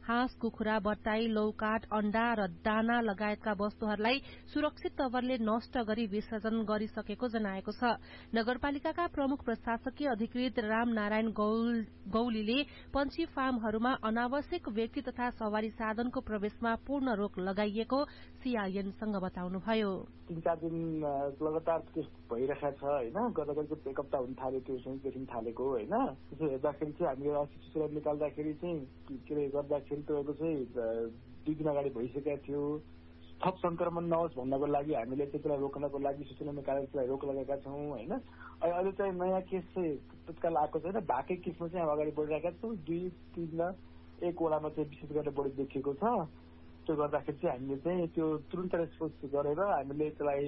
हाँस, कुखुरा, बट्टाई, लौकाट, अण्डा र दाना लगायतका वस्तुहरूलाई सुरक्षित तवरले नष्ट गरी विसर्जन गरिसकेको जनाएको छ। नगरपालिकाका प्रमुख प्रशासकीय अधिकृत रामनारायण गौलीले पंक्षी फार्महरूमा अनावश्यक व्यक्ति तथा सवारी साधनको प्रवेशमा पूर्ण रोक लगाइएको सीआईएनसँग बताउनुभयो। 3-4 दिन लगातार त्यस्तो भइरहेको छ हैन। गतको एक हप्ता हुन थाल्यो त्यो चाहिँ देखिन थालेको हैन। त्यसो हेर्दाखेरि चाहिँ हामीले अस्ति सूचना निकाल्दाखेरि चाहिँ के गर्दाखेरि तपाईँको चाहिँ 2 दिन अगाडि भइसकेको थियो। थप संक्रमण नहोस् भन्नको लागि हामीले त्यसलाई रोक्नको लागि सूचना निकालेर त्यसलाई रोक लगाएका छौँ हैन। अहिले चाहिँ नयाँ केस चाहिँ तत्काल आएको छैन। बाँकी केसमा चाहिँ अगाडि बढिरहेका छौँ। 2-3 एक वडामा चाहिँ विशेष गरेर बढी देखिएको छ। त्यो गर्दाखेरि चाहिँ हामीले चाहिँ त्यो तुरुन्त रेस्पोन्स गरेर हामीले त्यसलाई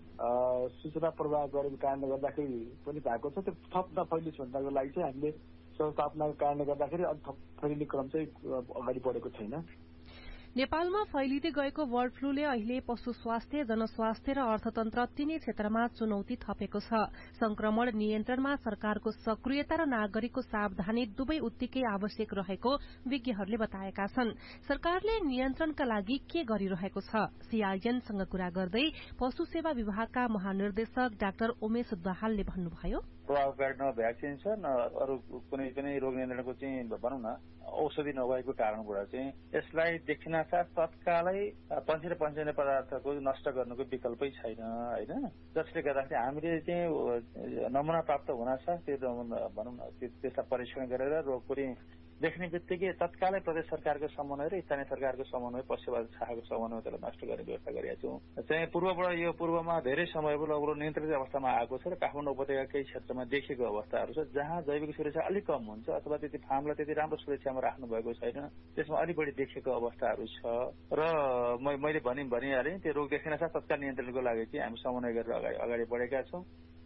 सूचना प्रवाह गरेको कारणले गर्दाखेरि पनि भएको छ। त्यो थप नफैलियोस् भन्नको लागि चाहिँ हामीले व्यवस्थापनको कारणले गर्दाखेरि अझ थप फैलिने क्रम चाहिँ अगाडि बढेको छैन। नेपालमा फैलिँदै गएको बर्ड फ्लूले अहिले पशु स्वास्थ्य, जनस्वास्थ्य र अर्थतन्त्र तीनै क्षेत्रमा चुनौती थपेको छ। संक्रमण नियन्त्रणमा सरकारको सक्रियता र नागरिकको सावधानी दुवै उत्तिकै आवश्यक रहेको विज्ञहरूले बताएका छन्। सरकारले नियन्त्रणका लागि के गरिरहेको छ? सीआईएनसँग कुरा गर्दै पशु सेवा विभागका महानिर्देशक डाक्टर उमेश दाहालले भन्नुभयो, प्रभावकारी न भ्याक्सिन छ न अरू कुनै पनि रोग नियन्त्रणको चाहिँ भनौँ न औषधि नभएको कारणबाट चाहिँ यसलाई देखिनासाथ तत्कालै पंक्षी र पञ्चजन्य पदार्थको नष्ट गर्नुको विकल्पै छैन हैन। जसले गर्दाखेरि हामीले चाहिँ नमुना प्राप्त हुनासाथ त्यो भनौँ न त्यसलाई परीक्षण गरेर रोग पनि देख्ने बित्तिकै तत्कालै प्रदेश सरकारको समन्वय र स्थानीय सरकारको समन्वय, पशु शाखाको समन्वय त्यसलाई नष्ट गर्ने व्यवस्था गरेका छौँ। चाहिँ पूर्वमा धेरै समय लगभग नियन्त्रित अवस्थामा आएको छ र काठमाडौँ उपत्यकाकै क्षेत्रमा देखिएको अवस्थाहरू छ जहाँ जैविक सुरक्षा अलिक कम हुन्छ अथवा त्यति फार्मलाई त्यति राम्रो सुरक्षामा राख्नु भएको छैन। त्यसमा अलि बढी देखिएको अवस्थाहरू छ र मैले भनिहालेँ त्यो रोग देखिनासाथ तत्काल नियन्त्रणको लागि चाहिँ हामी समन्वय गरेर अगाडि बढेका छौँ।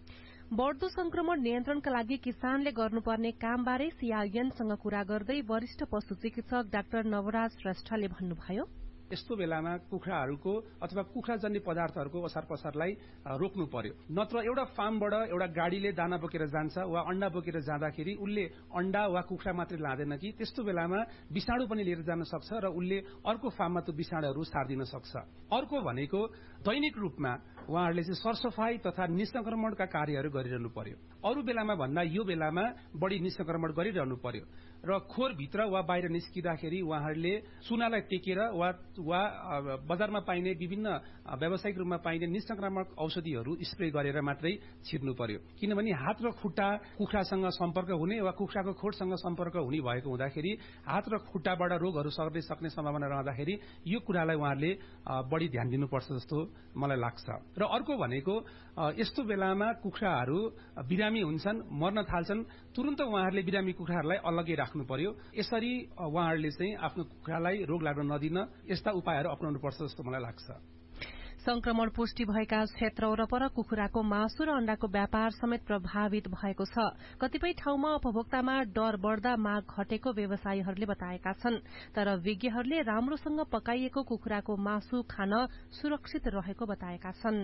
बढ्दो संक्रमण नियन्त्रणका लागि किसानले गर्नुपर्ने कामबारे सीआईएनसँग कुरा गर्दै वरिष्ठ पशु चिकित्सक डाक्टर नवराज श्रेष्ठले भन्नुभयो, यस्तो बेलामा कुखुराहरूको अथवा कुखुराजन्य पदार्थहरूको ओसार पसारलाई रोक्नु पर्यो। नत्र एउटा फार्मबाट एउटा गाडीले दाना बोकेर जान्छ वा अण्डा बोकेर जाँदाखेरि उसले अण्डा वा कुखुरा मात्रै लाँदैन कि त्यस्तो बेलामा विषाणु पनि लिएर जान सक्छ र उसले अर्को फार्ममा त्यो विषाणुहरू सार्दिन सक्छ। अर्को भनेको दैनिक रूपमा उहाँहरूले चाहिँ सरसफाई तथा निसंक्रमणका कार्यहरू गरिरहनु पर्यो। अरू बेलामा भन्दा यो बेलामा बढी निसंक्रमण गरिरहनु पर्यो र खोरभित्र वा बाहिर निस्किँदाखेरि उहाँहरूले चुनालाई टेकेर वा बजारमा पाइने विभिन्न व्यावसायिक रूपमा पाइने निसंक्रामक औषधिहरू स्प्रे गरेर मात्रै छिर्नु पर्यो। किनभने हात र खुट्टा कुखुरासँग सम्पर्क हुने वा कुखुराको खोरसँग सम्पर्क हुने भएको हुँदाखेरि हात र खुट्टाबाट रोगहरू सर्दै सक्ने सम्भावना रहँदाखेरि यो कुरालाई उहाँहरूले बढी ध्यान दिनुपर्छ जस्तो मलाई लाग्छ। र अर्को भनेको यस्तो बेलामा कुखुराहरू बिरामी हुन्छन्, मर्न थाल्छन्, तुरन्त उहाँहरूले बिरामी कुखुराहरूलाई अलग्गै राख्नु पर्यो। यसरी उहाँहरूले चाहिँ आफ्नो कुखुरालाई रोग लाग्न नदिन यस्ता उपायहरू अपनाउनुपर्छ जस्तो मलाई लाग्छ। संक्रमण पुष्टि भएका क्षेत्र वरपर कुखुराको मासु र अण्डाको व्यापार समेत प्रभावित भएको छ। कतिपय ठाउँमा उपभोक्तामा डर बढ़दा माग घटेको व्यवसायीहरूले बताएका छन्। तर विज्ञहरूले राम्रोसँग पकाइएको कुखुराको मासु खान सुरक्षित रहेको बताएका छन्।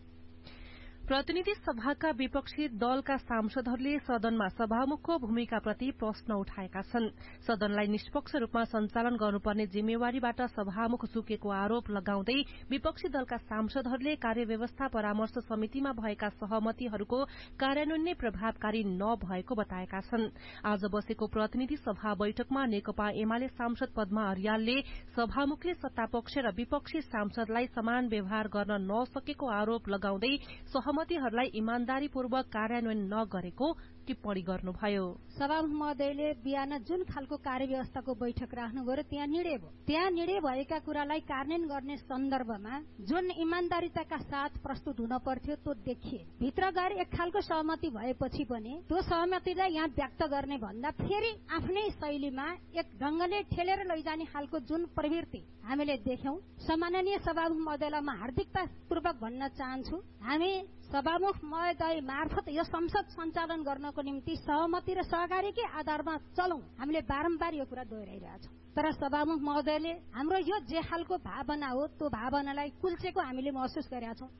प्रतिनिधि सभाका विपक्षी दलका सांसदहरूले सदनमा सभामुखको भूमिकाप्रति प्रश्न उठाएका छन्। सदनलाई निष्पक्ष रूपमा सञ्चालन गर्नुपर्ने जिम्मेवारीबाट सभामुख चुकेको आरोप लगाउँदै विपक्षी दलका सांसदहरूले कार्यव्यवस्था परामर्श समितिमा भएका सहमतिहरूको कार्यान्वयन प्रभावकारी नभएको बताएका छन्। आज बसेको प्रतिनिधि सभा बैठकमा नेकपा एमाले सांसद पद्मा अर्यालले सभामुखले सत्तापक्ष र विपक्षी सांसदलाई समान व्यवहार गर्न नसकेको आरोप लगाउँदै सहमतिहरूलाई इमानदारीपूर्वक कार्यान्वयन नगरेको टिप्पणी गर्नुभयो। सभामुख महोदयले बिहान जुन खालको कार्यव्यवस्थाको बैठक राख्नु गर्यो त्यहाँ निर्णय भएका कुरालाई कार्यान्वयन गर्ने सन्दर्भमा जुन इमानदारीताका साथ प्रस्तुत हुन पर्थ्यो त्यो देखिए। भित्र गएर एक खालको सहमति भएपछि पनि त्यो सहमतिलाई यहाँ व्यक्त गर्ने भन्दा फेरि आफ्नै शैलीमा एक ढंगले ठेलेर लैजाने खालको जुन प्रवृत्ति हामीले देख्यौं। सम्माननीय सभामुख महोदयलाई म हार्दिकतापूर्वक भन्न चाहन्छु, हामी सभामुख महोदय मार्फत यो संसद सञ्चालन गर्नको निम्ति सहमति र सहकारीकै आधारमा चलौं। हामीले बारम्बार यो कुरा दोहोर्याइरहेका छौं। तर सभामुख महोदयले हाम्रो यो जे खालको भावना हो त्यो भावनालाई कुल्चेको हामीले महसुस गरेका छौं।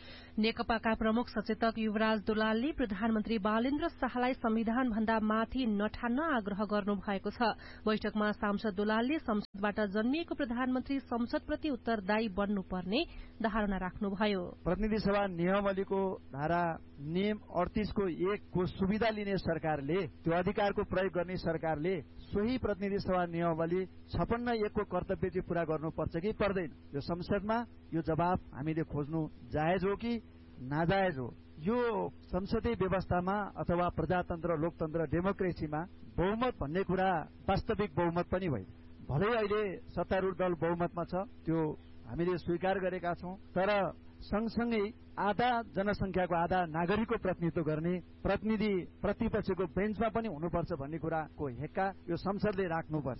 नेकपाका प्रमुख सचेतक युवराज दुलालले प्रधानमन्त्री बालेन्द्र शाहलाई संविधान भन्दा माथि नठान्न आग्रह गर्नु भएको छ। बैठकमा सांसद दुलालले संसदबाट जन्मिएको प्रधानमन्त्री संसदप्रति उत्तरदायी बन्नुपर्ने धारणा राख्नुभयो। प्रतिनिधि सभा नियमावलीको धारा नियम 38 को 1 को सुविधा लिने सरकारले, त्यो अधिकारको प्रयोग गर्ने सरकारले सोही प्रतिनिधि सभा नियमावली 56(1) को कर्तव्य चाहिँ पूरा गर्नुपर्छ कि पर्दैन? यो संसदमा यो जवाब हामीले खोज्नु जायज हो कि नाजायज हो? यो संसदीय व्यवस्थामा अथवा प्रजातन्त्र, लोकतन्त्र, डेमोक्रेसीमा बहुमत भन्ने कुरा वास्तविक बहुमत पनि होइन। भलै अहिले सत्तारूढ दल बहुमतमा छ, त्यो हामीले स्वीकार गरेका छौं, तर सँगसँगै आधा जनसंख्याको आधा नागरिकको प्रतिनिधित्व गर्ने प्रतिनिधि प्रतिपक्षको बेन्चमा पनि हुनुपर्छ भन्ने कुराको हेक्का यो संसदले राख्नुपर्छ।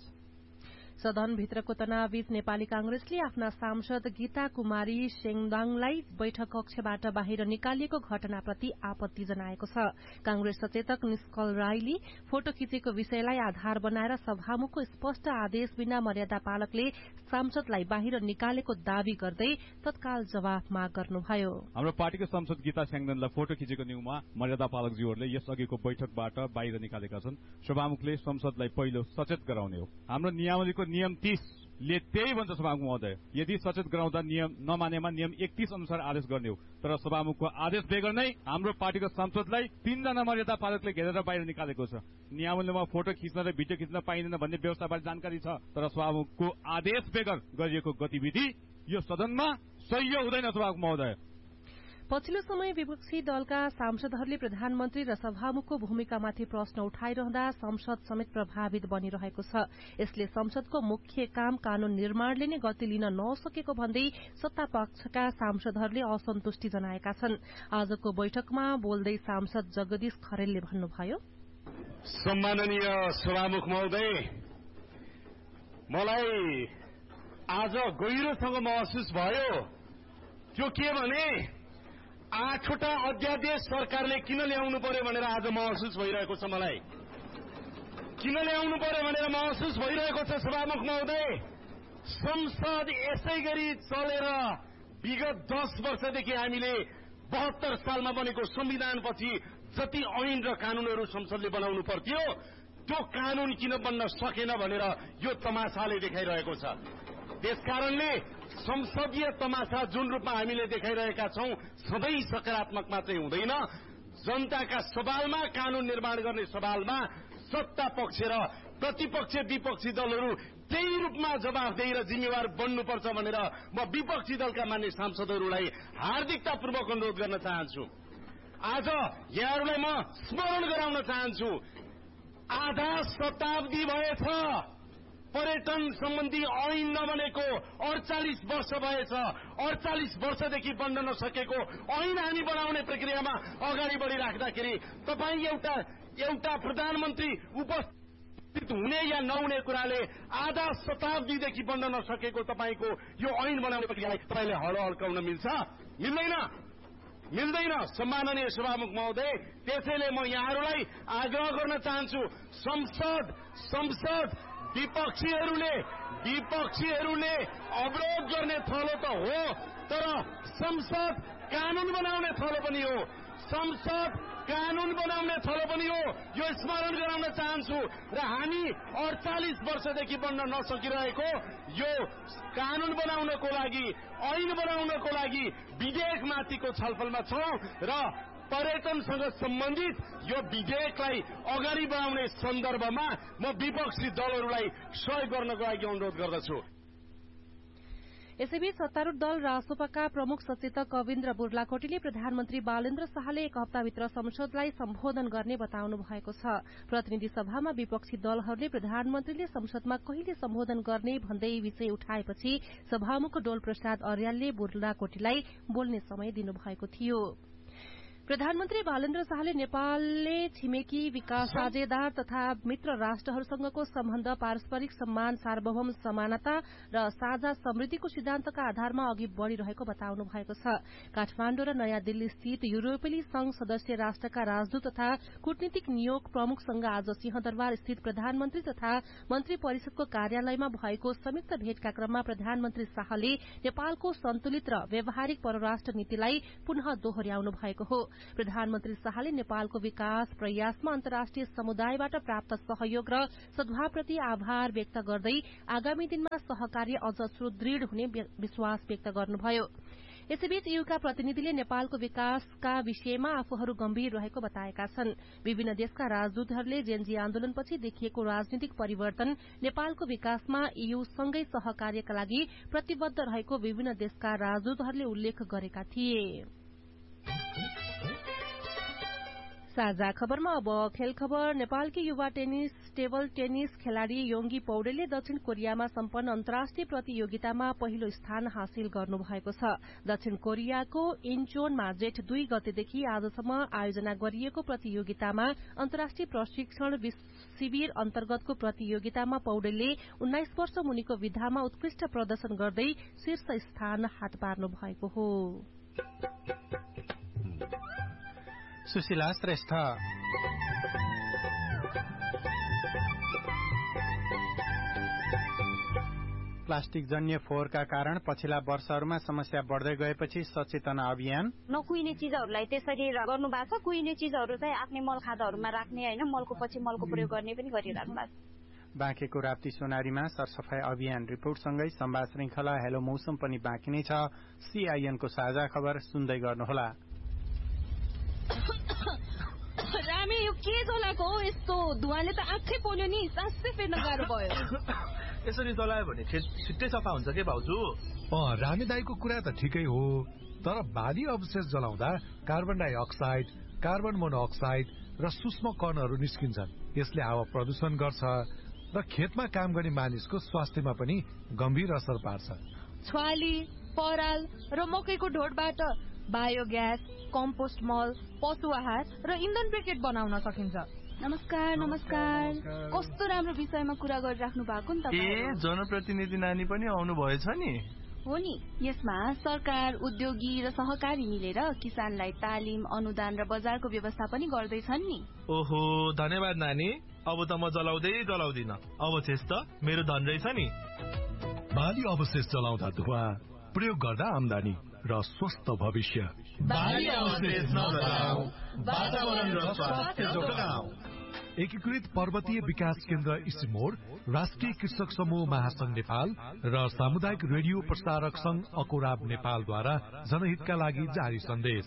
सदनभित्रको तनावबीच नेपाली कांग्रेसले आफ्ना सांसद गीता कुमारी सेङदाङलाई बैठक कक्षबाट बाहिर निकालिएको घटनाप्रति आपत्ति जनाएको छ। कांग्रेस सचेतक निष्कल राईले फोटो खिचेको विषयलाई आधार बनाएर सभामुखको स्पष्ट आदेश बिना मर्यादा पालकले सांसदलाई बाहिर निकालेको दावी गर्दै तत्काल जवाफ माग गर्नुभयो। हाम्रो पार्टीको सांसद गीता सेङदाङलाई फोटो खिचेको न्यूमा मर्यादा पालकज्यूहरूले यसअघिको बैठकबाट बाहिर निकालेका छन्। सभामुखले संसदलाई पहिलो सचेत गराउने हो। हाम्रो नियमावलीको नियम 30 ले त्यही भन्छ सभामुख महोदय, यदि सचेत गराउँदा नियम नमानेमा नियम 31 अनुसार आदेश गर्ने हो। तर सभामुखको आदेश बेगर नै हाम्रो पार्टीको सांसदलाई 3 जना मर्यादा पालकले घेरेर बाहिर निकालेको छ। नियमावलीमा फोटो खिच्न र भिडियो खिच्न पाइँदैन भन्ने व्यवस्थाबारे जानकारी छ, तर सभामुखको आदेश बेगर गरिएको गतिविधि यो सदनमा सही हुँदैन सभामुख महोदय। पछिल्लो समय विपक्षी दलका सांसदहरूले प्रधानमन्त्री र सभामुखको भूमिकामाथि प्रश्न उठाइरहँदा संसद समेत प्रभावित बनिरहेको छ। यसले संसदको मुख्य काम कानून निर्माणले नै गति लिन नसकेको भन्दै सत्तापक्षका सांसदहरूले असन्तुष्टि जनाएका छन्। आजको बैठकमा बोल्दै सांसद जगदीश खरेलले भन्नुभयो, सम्माननीय सभामुख महोदय, मलाई आज गहिरोसँग महसुस भयो। त्यो के भने 8वटा अध्यादेश सरकारले किन ल्याउनु पर्यो भनेर आज महसुस भइरहेको छ। मलाई किन ल्याउनु पर्यो भनेर महसुस भइरहेको छ सभामुख महोदय। संसद यसै गरी चलेर विगत 10 वर्षदेखि हामीले 72 सालमा बनेको संविधानपछि जति ऐन र कानूनहरू संसदले बनाउनु पर्थ्यो त्यो कानून किन बन्न सकेन भनेर यो तमासाले देखाइरहेको छ। त्यसकारणले संसदीय तमासा जुन रूपमा हामीले देखाइरहेका छौं सधैँ सकारात्मक मात्रै हुँदैन। जनताका सवालमा, कानून निर्माण गर्ने सवालमा सत्ता पक्ष र प्रतिपक्ष विपक्षी दलहरू त्यही रूपमा जवाफदेही र जिम्मेवार बन्नुपर्छ भनेर म विपक्षी दलका मान्य सांसदहरूलाई हार्दिकतापूर्वक अनुरोध गर्न चाहन्छु। आज यहाँहरूलाई म स्मरण गराउन चाहन्छु, आधा शताब्दी भएछ पर्यटन सम्बन्धी ऐन नबनेको 48 वर्ष भएछ। 48 वर्षदेखि बन्न नसकेको ऐन हामी बनाउने प्रक्रियामा अगाडि बढिराख्दाखेरि तपाईँ एउटा प्रधानमन्त्री उपस्थित हुने या नहुने कुराले आधा शताब्दीदेखि बन्न नसकेको तपाईँको यो ऐन बनाउने प्रक्रियालाई तपाईँले हड्काउन मिल्छ? मिल्दैन। सम्माननीय सभामुख महोदय, त्यसैले म यहाँहरूलाई आग्रह गर्न चाहन्छु, संसद विपक्षीहरूले अवरोध गर्ने थलो त हो, तर संसद कानून बनाउने थलो पनि हो। संसद कानून बनाउने थलो पनि हो, यो स्मरण गराउन चाहन्छु। र हामी 48 वर्षदेखि बन्न नसकिरहेको यो कानून बनाउनको लागि, ऐन बनाउनको लागि विधेयकमाथिको छलफलमा छौं र पर्यटनसँग सम्बन्धित यो विधेयकलाई अगाडि बढाउने सन्दर्भमा म विपक्षी दलहरूलाई सहयोग गर्नको लागि अनुरोध गर्दछु। यसैबीच सत्तारूढ़ दल रासोपाका प्रमुख सचेतक कविन्द्र बुर्लाकोटीले प्रधानमन्त्री बालेन्द्र शाहले 1 हप्ताभित्र संसदलाई सम्बोधन गर्ने बताउनु भएको छ। प्रतिनिधि सभामा विपक्षी दलहरूले प्रधानमन्त्रीले संसदमा कहिले सम्बोधन गर्ने भन्दै विषय उठाएपछि सभामुख डोल प्रसाद अर्यालले बुर्लाकोटीलाई बोल्ने समय दिनुभएको थियो। प्रधानमन्त्री बालेन्द्र शाहले नेपालले छिमेकी विकास साझेदार तथा मित्र राष्ट्रहरूसँगको सम्बन्ध पारस्परिक सम्मान, सार्वभौम समानता र साझा समृद्धिको सिद्धान्तका आधारमा अघि बढ़िरहेको बताउनु भएको छ। काठमाण्डु र नयाँ दिल्ली स्थित युरोपेली संघ सदस्य राष्ट्रका राजदूत तथा कूटनीतिक नियोग प्रमुखसँग आज सिंहदरबार स्थित प्रधानमन्त्री तथा मन्त्री परिषदको कार्यालयमा भएको संयुक्त भेटका क्रममा प्रधानमन्त्री शाहले नेपालको सन्तुलित र व्यावहारिक परराष्ट्र नीतिलाई पुनः दोहोर्याउनु भएको हो। प्रधानमन्त्री शाहले नेपालको विकास प्रयासमा अन्तर्राष्ट्रिय समुदायबाट प्राप्त सहयोग र सद्भावप्रति आभार व्यक्त गर्दै आगामी दिनमा सहकार्य अझ सुदृढ़ हुने विश्वास व्यक्त गर्नुभयो। यसैबीच यूका प्रतिनिधिले नेपालको विकासका विषयमा आफूहरू गम्भीर रहेको बताएका छन्। विभिन्न देशका राजदूतहरूले जेनजी आन्दोलनपछि देखिएको राजनीतिक परिवर्तन, नेपालको विकासमा ईयूसँगै सहकार्यका लागि प्रतिबद्ध रहेको विभिन्न देशका राजदूतहरूले उल्लेख गरेका थिए। साझा खबरमा अब खेल खबर। नेपालकी युवा टेबल टेनिस खेलाड़ी योंगी पौडेलले दक्षिण कोरियामा सम्पन्न अन्तर्राष्ट्रिय प्रतियोगितामा पहिलो स्थान हासिल गर्नुभएको छ। दक्षिण कोरियाको इन्चोनमा जेठ 2 गतेदेखि आजसम्म आयोजना गरिएको प्रतियोगितामा अन्तर्राष्ट्रिय प्रशिक्षण शिविर अन्तर्गतको प्रतियोगितामा पौडेलले 19 वर्ष मुनिको विधामा उत्कृष्ट प्रदर्शन गर्दै शीर्ष स्थान हात पार्नु भएको हो। सुशीला श्रेष्ठ। प्लास्टिक जन्य फोहोरका कारण पछिल्ला वर्षहरूमा समस्या बढ्दै गएपछि सचेतना अभियान। नकुहिने चीजहरूलाई त्यसरी गर्नु भएको छ। कुहिने चीजहरू चाहिँ आफ्नै मल खादाहरूमा राख्ने होइन, मलको पछि मलको प्रयोग गर्ने पनि गरिरहनु भएको छ। बाँकेको राप्ती सोनारीमा सरसफाई अभियान रिपोर्टसँगै संवाद श्रृंखला हेलो मौसम पनि बाँकी नै छ। सीआईएनको साझा खबर सुन्दै गर्नुहोला। रामे यो के जलाएको हो? यस्तो धुवाले त आँखै पोल्यो नि, सासै फेर्न गाह्रो भयो। यसरी जलायो भने छिट्टै सफा हुन्छ के भाउजू? रामे दाईको कुरा त ठिकै हो, तर बाली अवशेष जलाउँदा कार्बन डाइअक्साइड, कार्बन मोनोअक्साइड र सूक्ष्म कणहरू निस्किन्छन्। यसले हावा प्रदूषण गर्छ र खेतमा काम गर्ने मानिसको स्वास्थ्यमा पनि गम्भीर असर पार्छ। छ्वाली, पराल र मकैको ढोडबाट बायोग्यास, कम्पोस्ट मल, पशु आहार र इन्धन ब्रिकेट बनाउन सकिन्छ। नमस्कार। नमस्कार। कस्तो राम्रो विषयमा कुरा गरिराख्नु भएको नि तपाईँ। जनप्रतिनिधि नानी पनि आउनु भएछ नि? हो नि। यसमा सरकार, उद्योगी र सहकारी मिलेर किसानलाई तालिम, अनुदान र बजारको व्यवस्था पनि गर्दैछन् नि। ओहो, धन्यवाद नानी। अब त म जलाउँदिन। अवशेष त मेरो धन रहेछ नि। बाली अवशेष जलाउँदा धुवा, प्रयोग गर्दा आमदानी र स्वस्थ भविष्य। बाली अवशेष नजलाऊ, वातावरण र स्वास्थ्य जोगाऊ। एकीकृत पर्वतीय विकास केन्द्र इसिमोर, राष्ट्रिय कृषक समूह महासंघ नेपाल र सामुदायिक रेडियो प्रसारक संघ अकोराब नेपालद्वारा जनहितका लागि जारी सन्देश।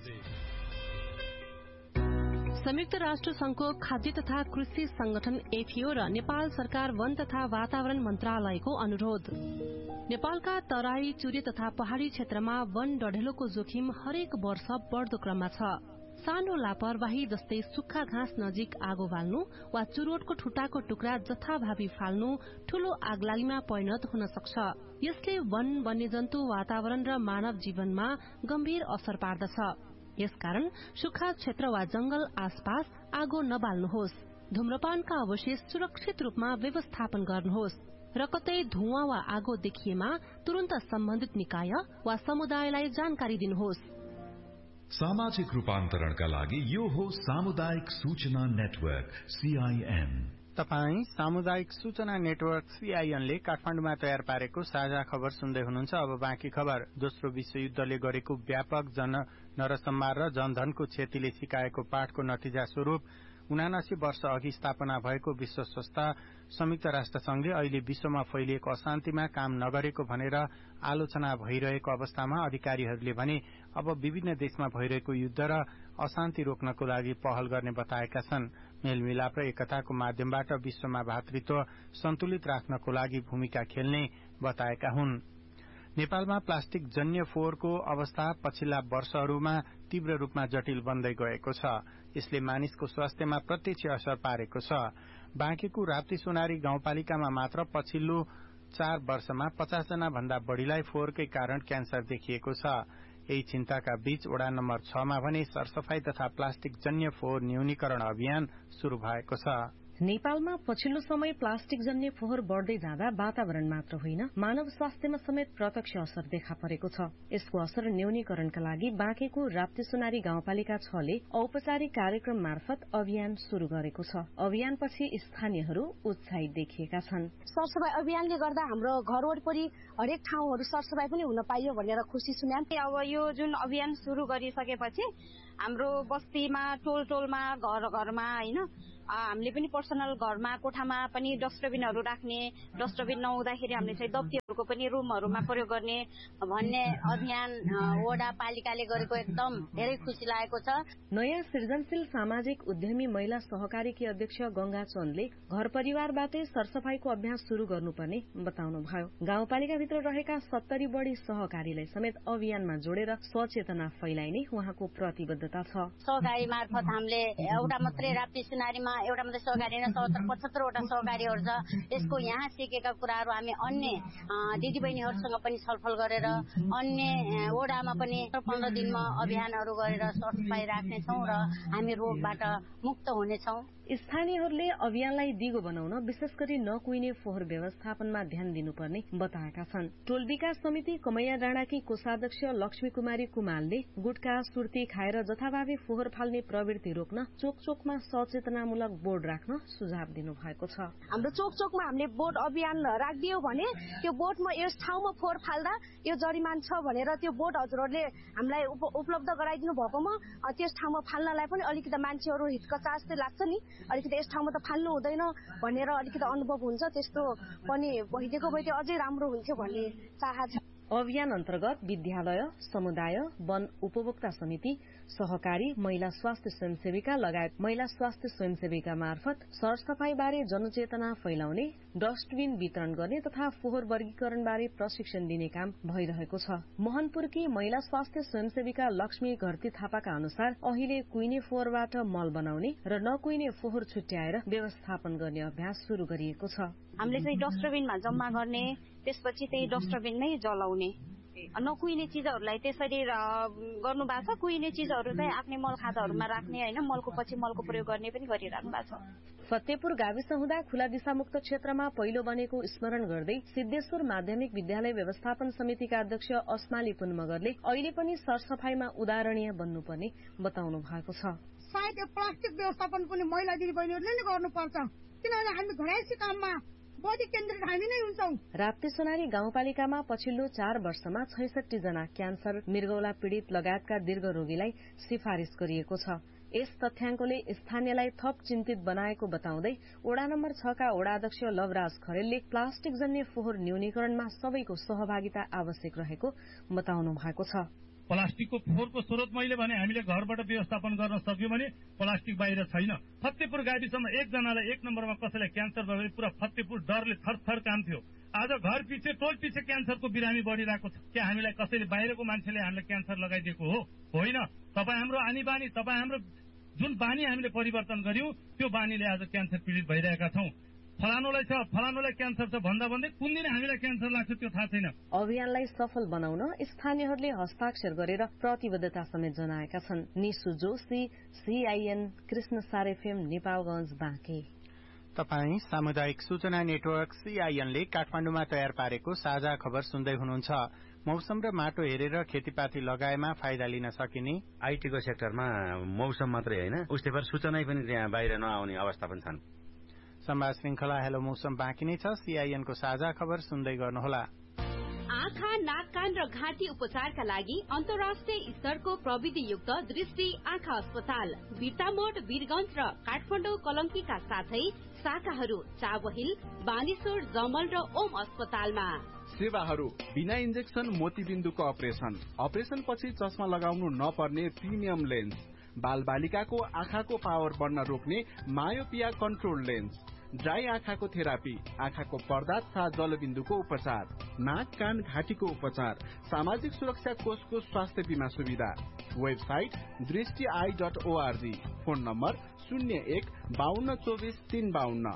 संयुक्त राष्ट्र संघको खाद्य तथा कृषि संगठन एफिओ र नेपाल सरकार वन तथा वातावरण मन्त्रालयको अनुरोध। नेपालका तराई, चुरे तथा पहाड़ी क्षेत्रमा वन डढेलोको जोखिम हरेक वर्ष बढ्दो क्रममा छ। सानो लापरवाही जस्तै सुक्खा घाँस नजिक आगो बाल्नु वा चुरोटको ठुटाको टुक्रा जथाभावी फाल्नु ठूलो आगलागीमा परिणत हुन सक्छ। यसले वन, वन्यजन्तु, वातावरण र मानव जीवनमा गम्भीर असर पार्दछ। यसकारण सुक्खा क्षेत्र वा जंगल आसपास आगो नबाल्नुहोस्। धूम्रपानका अवशेष सुरक्षित रूपमा व्यवस्थापन गर्नुहोस् र कतै धुवाँ वा आगो देखिएमा तुरन्त सम्बन्धित निकाय वा समुदायलाई जानकारी दिनुहोस्। सामाजिक रूपान्तरणका लागि यो हो सामुदायिक सूचना नेटवर्क सीआईएन। तपाई सामुदायिक सूचना नेटवर्क सीआईएनले काठमाडौँमा तयार पारेको साझा खबर सुन्दै हुनुहुन्छ। अब बाँकी खबर। दोस्रो विश्वयुद्धले गरेको व्यापक जन नरसंहार र जनधनको क्षतिले सिकाएको पाठको नतिजा स्वरूप 79 वर्ष अघि स्थापना भएको विश्व संस्था संयुक्त राष्ट्र संघले अहिले विश्वमा फैलिएको अशान्तिमा काम नगरेको भनेर आलोचना भइरहेको अवस्थामा अधिकारीहरूले भने अब विभिन्न देशमा भइरहेको युद्ध र अशान्ति रोक्नको लागि पहल गर्ने बताएका छन्। मेलमिलाप र एकताको माध्यमबाट विश्वमा भातृत्व सन्तुलित राख्नको लागि भूमिका खेल्ने बताएका हुन्। नेपालमा प्लास्टिक जन्य फोहोरको अवस्था पछिल्ला वर्षहरूमा तीव्र रूपमा जटिल बन्दै गएको छ। यसले मानिसको स्वास्थ्यमा प्रत्यक्ष असर पारेको छ। बाँकेको राप्ती सोनारी गाउँपालिकामा मात्र पछिल्लो 4 वर्षमा 50 जना भन्दा बढ़ीलाई फोहोरकै कारण क्यान्सर देखिएको छ। यही चिन्ताका बीच वडा नम्बर 6 मा भने सरसफाई तथा प्लास्टिक जन्य फोहोर न्यूनीकरण अभियान शुरू भएको छ। नेपालमा पछिल्लो समय प्लास्टिक जन्य फोहोर बढ़दै जाँदा वातावरण मात्र होइन मानव स्वास्थ्यमा समेत प्रत्यक्ष असर देखा परेको छ। यसको असर न्यूनीकरणका लागि बाँकेको राप्तीसुनारी गाउँपालिका 6 ले औपचारिक कार्यक्रम मार्फत अभियान शुरू गरेको छ। अभियानपछि स्थानीयहरू उत्साहित देखिएका छन्। सरसफाई अभियानले गर्दा हाम्रो घर वरिपरि हरेक ठाउँहरू सरसफाई पनि हुन पाइयो भनेर खुसी सुन्यौं। अब यो जुन अभियान शुरू गरिसकेपछि हाम्रो बस्तीमा टोल टोलमा घर घरमा हैन हामीले पनि पर्सनल घरमा कोठामा पनि डस्टबिनहरू राख्ने, डस्टबिन नहुँदाखेरि हामीले चाहिँ दप्तीहरूको पनि रुमहरूमा प्रयोग गर्ने भन्ने अभियान वडा पालिकाले गरेको एकदम धेरै खुसी लागेको छ। नयाँ सृजनशील सामाजिक उद्यमी महिला सहकारीकी अध्यक्ष गंगा चन्दले घर परिवारबाटै सरसफाईको अभ्यास शुरू गर्नुपर्ने बताउनुभयो। गाउँपालिकाभित्र रहेका 70 बढी सहकारीलाई समेत अभियानमा जोडेर सचेतना फैलाइने उहाँको प्रतिबद्धता छ। सहकारी मार्फत हामीले एउटा मात्रै राप्तीसुनारीमा एउटा मात्रै सहकारी हैन 75 वटा सहकारीहरू छ। यसको यहाँ सिकेका कुराहरू हामी अन्य दिदीबहिनीहरूसँग पनि छलफल गरेर अन्य वडामा पनि 15 दिनमा अभियानहरू गरेर सरसफाई राख्नेछौँ र हामी रोगबाट मुक्त हुनेछौँ। स्थानीयहरूले अभियानलाई दिगो बनाउन विशेष गरी नकुइने फोहोर व्यवस्थापनमा ध्यान दिनुपर्ने बताएका छन्। टोल विकास समिति कमैया डाँडाकी कोषाध्यक्ष लक्ष्मी कुमारी कुमालले गुटखा सुर्ती खाएर जथाभावी फोहोर फाल्ने प्रवृत्ति रोक्न चोक चोकमा सचेतनामूलक बोर्ड राख्न सुझाव दिनुभएको छ। हाम्रो चोक चोकमा हामीले बोर्ड अभियान राखिदियो भने त्यो बोर्डमा यस ठाउँमा फोहोर फाल्दा यो जरिमान छ भनेर त्यो बोर्ड हजुरहरूले हामीलाई उपलब्ध गराइदिनु भएकोमा त्यस ठाउँमा फाल्नलाई पनि अलिकति मान्छेहरू हिचकचास चाहिँ लाग्छ नि, अलिकति यस ठाउँमा त फाल्नु हुँदैन भनेर अलिकति अनुभव हुन्छ। त्यस्तो पनि भइदिएको भए अझै राम्रो हुन्थ्यो भन्ने चाहना छ। अभियान अन्तर्गत विद्यालय, समुदाय, वन उपभोक्ता समिति, सहकारी, महिला स्वास्थ्य स्वयंसेविका लगायत महिला स्वास्थ्य स्वयंसेविका मार्फत सरसफाई बारे जनचेतना फैलाउने, डस्टबिन वितरण गर्ने तथा फोहोर वर्गीकरण बारे प्रशिक्षण दिने काम भइरहेको छ। मोहनपुरकी महिला स्वास्थ्य स्वयंसेविका लक्ष्मी घरती थापाका अनुसार अहिले कुइने फोहोरबाट मल बनाउने र नकुइने फोहोर छुट्याएर व्यवस्थापन गर्ने अभ्यास शुरू गरिएको छ। हामीले चाहिँ डस्टबिनमा जम्मा गर्ने, त्यसपछि त्यही डस्टबिन नै जलाउने। नकुइने चिजहरूलाई त्यसरी गर्नु भएको छ। कुइने चिजहरू चाहिँ आफ्नै मल खाताहरूमा राख्ने हैन, मलको पछि मलको प्रयोग गर्ने पनि गरिरहनु भएको छ। फतेपुर गाविस हुँदा खुला दिशामुक्त क्षेत्रमा पहिलो बनेको स्मरण गर्दै सिद्धेश्वर माध्यमिक विद्यालय व्यवस्थापन समितिका अध्यक्ष अस्माली पुन मगरले अहिले पनि सरसफाईमा उदाहरणीय बन्नुपर्ने बताउनु भएको छ। सायद यो प्लास्टिक व्यवस्थापन पनि महिला दिदीबहिनीहरूले नै गर्नुपर्छ, किनभने हामी घरैसी काममा बढी केन्द्रित हामी नै हुन्छौं। राप्तीसुनारी गाउँपालिकामा पछिल्लो 4 वर्षमा 66 जना क्यान्सर, मृगौला पीड़ित लगायतका दीर्घ रोगीलाई सिफारिश गरिएको छ। यस तथ्याङ्कले स्थानीयलाई थप चिन्तित बनाएको बताउँदै वडा नम्बर 6 का वडाध्यक्ष लवराज खरेलले प्लास्टिक जन्य फोहोर न्यूनीकरणमा सबैको सहभागिता आवश्यक रहेको बताउनु भएको छ। प्लास्टिकको फोहोरको स्रोत मैले भने हामीले घरबाट व्यवस्थापन गर्न सक्यौं भने प्लास्टिक बाहिर छैन। फतेपुर गाविसमा एकजनालाई 1 नम्बरमा कसैलाई क्यान्सर भयो भने पुरा फतेपुर डरले थरथर काम्थ्यो। आज घर पछि टोल पछि क्यान्सरको बिरामी बढ़िरहेको छ। के हामीलाई कसैले बाहिरको मान्छेले हामीलाई क्यान्सर लगाइदिएको हो? होइन। तपाईँ हाम्रो आनी बानी, तपाईँ हाम्रो जुन बानी हामीले परिवर्तन गर्यौं त्यो बानीले आज क्यान्सर पीड़ित भइरहेका छौं। फलानुलाई छ, फलानुलाई क्यान्सर छ भन्दा भन्दै कुन दिन हामीलाई क्यान्सर लाग्छ त्यो थाहा छैन। अभियानलाई सफल बनाउन स्थानीयहरूले हस्ताक्षर गरेर प्रतिबद्धता समेत जनाएका छन्। निशु जोशी, CIN, कृष्ण सारेफेम, नेपालगञ्ज, बाँके। तपाई सामुदायिक सूचना नेटवर्क CIN ले काठमाडौँमा तयार पारेको साझा खबर सुन्दै हुनुहुन्छ। मौसम र माटो हेरेर खेतीपाती लगाएमा फाइदा लिन सकिने। IT को सेक्टरमा मौसम मात्रै होइन, उसले पर सूचना पनि त्यहाँ बाहिर नआउने अवस्था पनि छन्। संवाद श्रृंखला हेलो मौसम बाँकी नै छ। CIN को साझा खबर सुन्दै गर्नुहोला। आँखा, नाक, कान र घाँटी उपचारका लागि अन्तर्राष्ट्रिय स्तरको प्रविधियुक्त दृष्टि आँखा अस्पताल बिर्तामोड, वीरगञ्ज र काठमाडौँ कलङ्कीका साथै शाखाहरू चाबहिल, बानेश्वर, जमल र ओम अस्पतालमा। सेवाहरू बिना इन्जेक्सन मोतीबिन्दुको अपरेसन पछि चस्मा लगाउनु नपर्ने प्रिमियम लेन्स, बाल बालिकाको आँखाको पावर बढ्न रोक्ने मायोपिया कन्ट्रोल लेन्स, ड्राई आँखाको थेरापी, आँखाको पर्दा तथा जलबिन्दुको उपचार, नाक, कान, घाँटीको उपचार, सामाजिक सुरक्षा कोषको स्वास्थ्य बीमा सुविधा। Website दृष्टि.org, phone number 01-5224-352,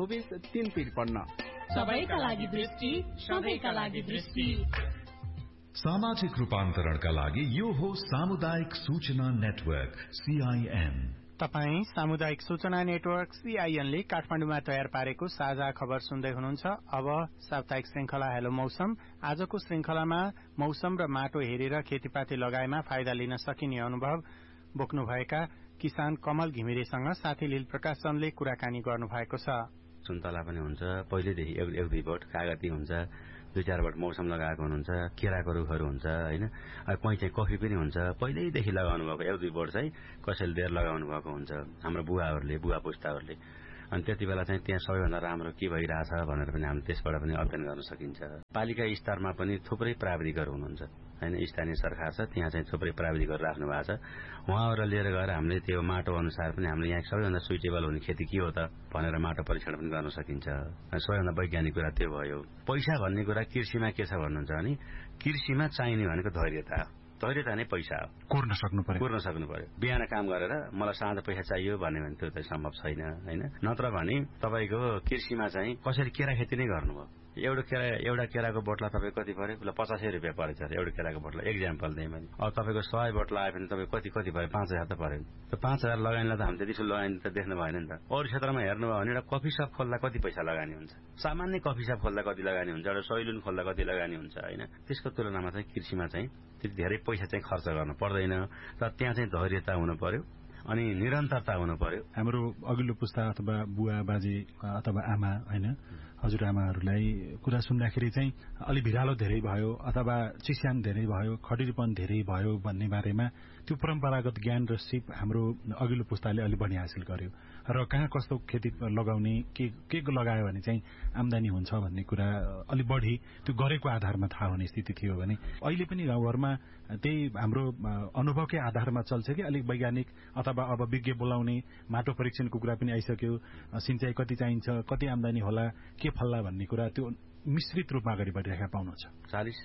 5224-353। सबैका लागि दृष्टि, सबैका लागि दृष्टि। सामाजिक रूपान्तरणका लागि यो हो सामुदायिक सूचना नेटवर्क CIN। तपाई सामुदायिक सूचना नेटवर्क CIN ले काठमाडौँमा तयार पारेको साझा खबर सुन्दै हुनुहुन्छ। अब साप्ताहिक श्रृंखला हेलो मौसम। आजको श्रृंखलामा मौसम र माटो हेरेर खेतीपाती लगाएमा फाइदा लिन सकिने अनुभव बोक्नुभएका किसान कमल घिमिरेसँग साथी लील प्रकाश चन्दले कुराकानी गर्नु भएको छ। सुन्तला पनि हुन्छ, पहिलेदेखि एक दुई बोट कागती हुन्छ, 2-4 बोट मौसम लगाएको हुनुहुन्छ, केराको रुखहरू हुन्छ हैन। कहीँ चाहिँ कफी पनि हुन्छ, पहिल्यैदेखि लगाउनु भएको 1-2 बोट चाहिँ कसैले धेर लगाउनु भएको हुन्छ हाम्रो बुवाहरूले, बुवा पुस्ताहरूले। अनि त्यति बेला चाहिँ त्यहाँ सबैभन्दा राम्रो के भइरहेछ भनेर पनि हामीले त्यसबाट पनि अध्ययन गर्न सकिन्छ। पालिका स्तरमा पनि थुप्रै प्राविधिकहरू हुनुहुन्छ हैन, स्थानीय सरकार छ, त्यहाँ चाहिँ थुप्रै प्राविधिकहरू राख्नु भएको छ। उहाँहरूलाई लिएर गएर हामीले त्यो माटो अनुसार पनि हामीले यहाँ सबैभन्दा सुइटेबल हुने खेती के हो त भनेर माटो परीक्षण पनि गर्न सकिन्छ। सबैभन्दा वैज्ञानिक कुरा त्यो भयो। पैसा भन्ने कुरा कृषिमा के छ भन्नुहुन्छ भने कृषिमा चाहिने भनेको धैर्यता हो। धैर्यता नै पैसा हो। कुर्न सक्नु पर्यो। बिहान काम गरेर मलाई साँझ पैसा चाहियो भन्यो भने त्यो त सम्भव छैन हैन। नत्र भने तपाईको कृषिमा चाहिँ कसरी केरा खेती नै गर्नुभयो, एउटा केराको बोटला तपाईको कति पर्यो? 85 रुपियाँ परेछ एउटा केराको बोटला, एक्जाम्पल दिएँ मैले। अब तपाईको 100 बोट लगाए पनि तपाईँ कति भयो? 5000 त पर्यो। त्यो 5000 लगानीलाई त हामी त्यति ठुलो लगानी त देख्नु भएन नि त। अरू क्षेत्रमा हेर्नुभयो भने एउटा कफी सप खोल्दा कति पैसा लगानी हुन्छ, सामान्य कफी सप खोल्दा कति लगानी हुन्छ, एउटा सैलुन खोल्दा कति लगानी हुन्छ हैन। त्यसको तुलनामा चाहिँ कृषिमा चाहिँ त्यति धेरै पैसा चाहिँ खर्च गर्न पर्दैन। तर त्यहाँ चाहिँ धैर्यता हुनु पर्यो अनि निरन्तरता हुनु पर्यो। हाम्रो अघिल्लो पुस्ता अथवा बुवा बाजे अथवा आमा हैन, हजुरआमाहरूलाई कुरा सुन्दाखेरि चाहिँ अलि भिरालो धेरै भयो अथवा चिस्यान धेरै भयो, खटिरीपन धेरै भयो भन्ने बारेमा त्यो परम्परागत ज्ञान र सिप हाम्रो अघिल्लो पुस्ताले अलि बढी हासिल गर्यो र कहाँ कस्तो खेती लगाउने, के लगायो भने चाहिँ आमदानी हुन्छ भन्ने कुरा अलि बढी त्यो गरेको आधारमा थाहा हुने स्थिति थियो भने अहिले पनि गाउँघरमा त्यही हाम्रो अनुभवकै आधारमा चल्छ कि अलिक वैज्ञानिक अथवा अब विज्ञ बोलाउने माटो परीक्षणको कुरा पनि आइसक्यो, सिंचाइ कति चाहिन्छ, कति आमदानी होला, के फल्ला भन्ने कुरा त्यो मिश्रित रूपमा अगाडि बढिरहेका पाउनुहुन्छ। 40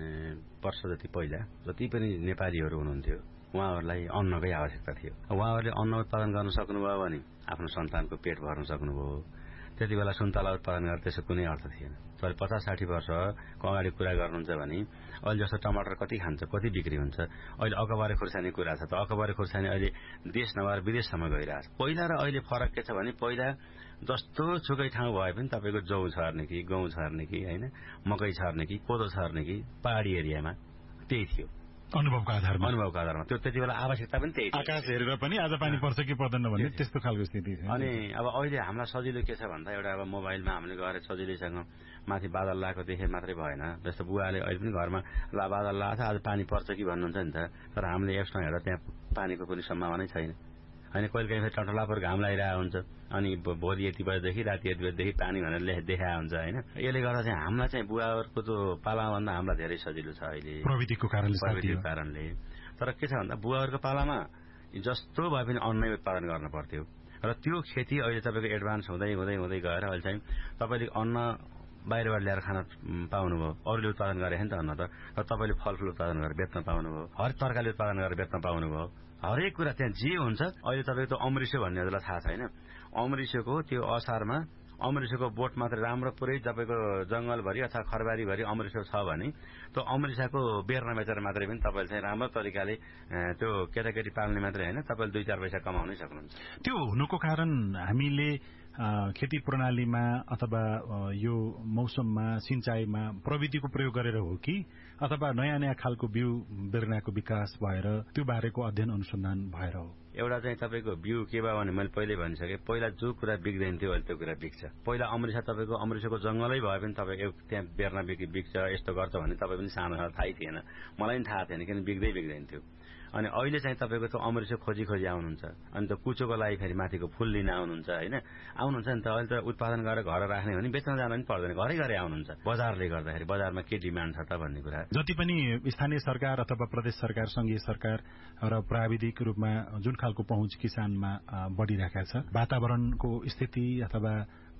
वर्ष जति पहिला जति पनि नेपालीहरू हुनुहुन्थ्यो उहाँहरूलाई अन्नकै आवश्यकता थियो। उहाँहरूले अन्न उत्पादन गर्न सक्नुभयो भने आफ्नो सन्तानको पेट भर्न सक्नुभयो। त्यति बेला सुन्तला उत्पादन गरेर त्यसको कुनै अर्थ थिएन। तर 50-60 वर्षको अगाडि कुरा गर्नुहुन्छ भने अहिले जस्तो टमाटर कति खान्छ, कति बिक्री हुन्छ। अहिले अकबारे खुर्सानी कुरा छ त अकबारे खुर्सानी अहिले देश नभएर विदेशसम्म गइरहेछ। पहिला र अहिले फरक के छ भने पहिला जस्तो छुकै ठाउँ भए पनि तपाईँको जौ छर्ने कि गहुँ छर्ने कि हैन, मकै छर्ने कि कोदो छर्ने कि पहाडी एरियामा त्यही थियो अनुभवको आधारमा। त्यो त्यति बेला आवश्यकता पनि त्यही थियो। आकाश हेरेर पनि आज पानी पर्छ कि पर्दैन भन्ने त्यस्तो खालको स्थिति थियो। अनि अब अहिले हामीलाई सजिलो के छ भन्दा एउटा अब मोबाइलमा हामीले गएर सजिलैसँग माथि बादल लागेको देखे मात्रै भएन। जस्तो बुवाले अहिले पनि घरमा बादल लागेको छ आज पानी पर्छ कि भन्नुहुन्छ नि त, तर हामीले एप्समा हेर्दा त्यहाँ पानीको कुनै सम्भावनै छैन हैन। कहिले काहीँ फेरि टन्टलापुर घाम लागिरहेको हुन्छ अनि भोलि यति बजेदेखि राति यति बजेदेखि पानी भनेर देखाएको हुन्छ हैन। यसले गर्दा चाहिँ हामीलाई चाहिँ बुवाहरूको त्यो पालाभन्दा हामीलाई धेरै सजिलो छ अहिले प्रविधिको कारणले। तर के छ भन्दा बुवाहरूको पालामा जस्तो भए पनि अन्नै उत्पादन गर्न पर्थ्यो र त्यो खेती अहिले तपाईँको एडभान्स हुँदै हुँदै हुँदै गएर अहिले चाहिँ तपाईँले अन्न बाहिरबाट ल्याएर खान पाउनुभयो। अरूले उत्पादन गरे नि त अन्न त, र तपाईँले फलफुल उत्पादन गरेर बेच्न पाउनुभयो, हरेक तरकारी उत्पादन गरेर बेच्न पाउनुभयो। हरेक कुरा त्यहाँ जे हुन्छ। अहिले तपाईँको अमृषो भन्ने हजुरलाई थाहा छैन, अमृषोको त्यो असारमा अमृषोको बोट मात्रै राम्रो पुरै तपाईँको जंगलभरि अथवा खरबारीभरि अमृषो छ भने त्यो अमृषाको बेर्ना बेचेर मात्रै पनि तपाईँले चाहिँ राम्रो तरिकाले त्यो केटाकेटी पाल्ने मात्रै होइन, तपाईँले 2-4 पैसा कमाउनै सक्नुहुन्छ। त्यो हुनुको कारण हामीले खेती प्रणालीमा अथवा यो मौसममा सिंचाइमा प्रविधिको प्रयोग गरेर हो कि अथवा नयाँ नयाँ खालको बिउ बेर्नाको विकास भएर त्यो बारेको अध्ययन अनुसन्धान भएर हो? एउटा चाहिँ तपाईँको बिउ के भयो भने मैले पहिल्यै भनिसकेँ, पहिला जो कुरा बिग्दैन थियो अहिले त्यो कुरा बिग्छ। पहिला अमृषा तपाईँको अमृषोको जंगलै भए पनि तपाईँको त्यहाँ बेर्ना बिग्छ यस्तो गर्छ भन्ने तपाईँ पनि सानो थाहै थिएन, मलाई पनि थाहा थिएन, किन बिग्दैन थियो। अनि अहिले चाहिँ तपाईँको त्यो अमृषो खोजी आउनुहुन्छ अनि त्यो कुचोको लागि फेरि माथिको फुल लिन आउनुहुन्छ हैन, आउनुहुन्छ नि त। अहिले त उत्पादन गरेर घर राख्ने भने बेच्न जान पनि पर्दैन, घरै आउनुहुन्छ। बजारले गर्दाखेरि बजारमा के डिमान्ड छ त भन्ने कुरा जति पनि स्थानीय सरकार अथवा प्रदेश सरकार, संघीय सरकार र प्राविधिक रूपमा जुन खालको पहुँच किसानमा बढ़िरहेका छ, वातावरणको स्थिति अथवा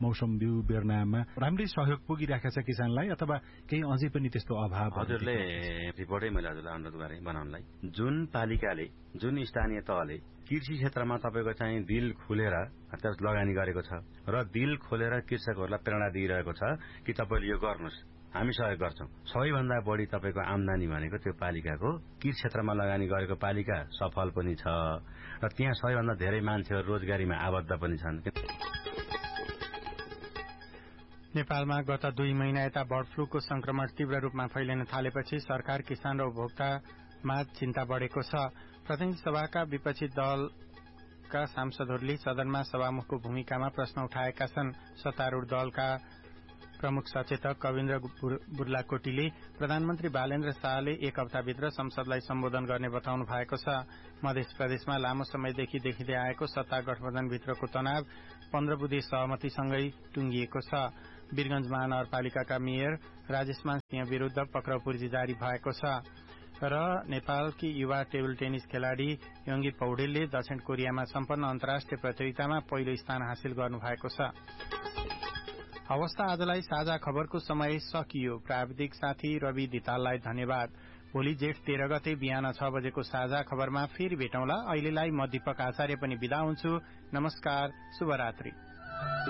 मौसम बिउ बेर्नामा राम्रै सहयोग पुगिरहेको छ किसानलाई अथवा केही अझै पनि त्यस्तो अभाव? हजुरले रिपोर्टै मैले हजुरलाई अनुरोध गरेँ बनाउनलाई। जुन पालिकाले जुन स्थानीय तहले कृषि क्षेत्रमा तपाईँको चाहिँ दिल खुलेर लगानी गरेको छ र दिल खोलेर कृषकहरूलाई प्रेरणा दिइरहेको छ कि तपाईँले यो गर्नुहोस्, हामी सहयोग गर्छौं। सबैभन्दा बढी तपाईँको आमदानी भनेको त्यो पालिकाको कृषि क्षेत्रमा लगानी गरेको पालिका सफल पनि छ र त्यहाँ सबैभन्दा धेरै मान्छेहरू रोजगारीमा आबद्ध पनि छन्। नेपालमा गत 2 महिना यता बर्ड फ्लूको संक्रमण तीव्र रूपमा फैलिन थालेपछि सरकार, किसान र उपभोक्तामा चिन्ता बढ़ेको छ। प्रतिनिधि सभाका विपक्षी दलका सांसदहरूले सदनमा सभामुखको भूमिकामा प्रश्न उठाएका छन्। सत्तारूढ़ दलका प्रमुख सचेतक कविन्द्र बुर्लाकोटीले प्रधानमन्त्री बालेन्द्र शाहले 1 हप्ताभित्र संसदलाई सम्बोधन गर्ने बताउनु भएको छ। मध्य प्रदेशमा लामो समयदेखि देखिँदै आएको सत्ता गठबन्धनभित्रको तनाव 15 बुँदे सहमतिसँगै टुंगिएको छ। वीरगंज महानगरपालिकाका मेयर राजेश मान सिंह विरूद्ध पक्राउ पूर्जी जारी भएको छ र नेपालकी युवा टेबल टेनिस खेलाड़ी योंगी पौडेलले दक्षिण कोरियामा सम्पन्न अन्तर्राष्ट्रिय प्रतियोगितामा पहिलो स्थान हासिल गर्नु भएको छ। अवस्था आजलाई साझा खबरको समय सकियो। प्राविधिक साथी रवि दिताललाई धन्यवाद। भोलि जेठ 13 गते बिहान 6 बजेको साझा खबरमा फेरि भेटौँला। अहिलेलाई म दीपक आचार्य पनि बिदा हुन्छु। नमस्कार, शुभरात्रि।